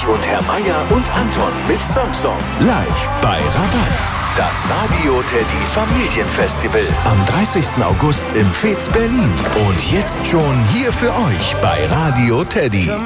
und Herr Meier und Anton mit Song live bei Rabatz. Das Radio Teddy Familienfestival am 30. August im Veets Berlin. Und jetzt schon hier für euch bei Radio Teddy.